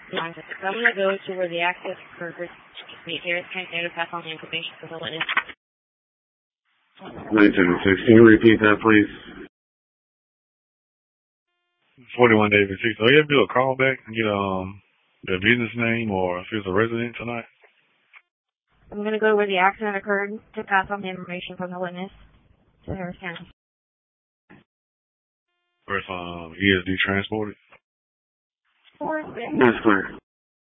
I'm going to go to where the access for the Harris County to pass on the information for the witness. 1906. Can you repeat that, please? 41 David 6. Are you able to do a call back and get the business name or if it's a resident tonight? I'm going to go where the accident occurred to pass on the information from the witness to Harris County. Or if ESD transported? That's clear.